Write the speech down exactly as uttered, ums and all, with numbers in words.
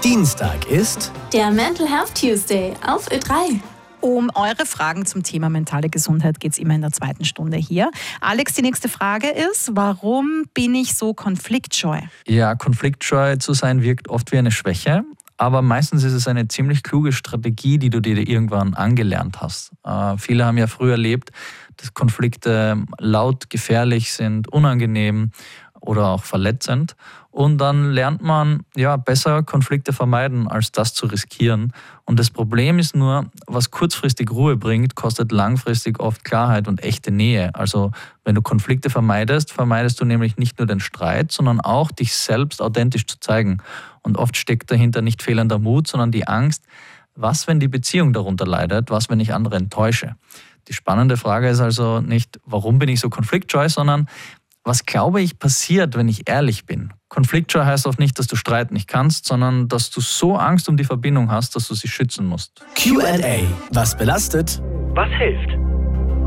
Dienstag ist der Mental Health Tuesday auf Ö drei. Um eure Fragen zum Thema mentale Gesundheit geht es immer in der zweiten Stunde hier. Alex, die nächste Frage ist, warum bin ich so konfliktscheu? Ja, konfliktscheu zu sein wirkt oft wie eine Schwäche, aber meistens ist es eine ziemlich kluge Strategie, die du dir irgendwann angelernt hast. Äh, viele haben ja früher erlebt, dass Konflikte laut, gefährlich sind, unangenehm oder auch verletzend. Und dann lernt man, ja, besser Konflikte vermeiden, als das zu riskieren. Und das Problem ist nur, was kurzfristig Ruhe bringt, kostet langfristig oft Klarheit und echte Nähe. Also wenn du Konflikte vermeidest, vermeidest du nämlich nicht nur den Streit, sondern auch dich selbst authentisch zu zeigen. Und oft steckt dahinter nicht fehlender Mut, sondern die Angst, was, wenn die Beziehung darunter leidet, was, wenn ich andere enttäusche. Die spannende Frage ist also nicht, warum bin ich so konfliktscheu, sondern was glaube ich passiert, wenn ich ehrlich bin? Konfliktscheu heißt oft nicht, dass du streiten nicht kannst, sondern dass du so Angst um die Verbindung hast, dass du sie schützen musst. Q and A. Was belastet? Was hilft?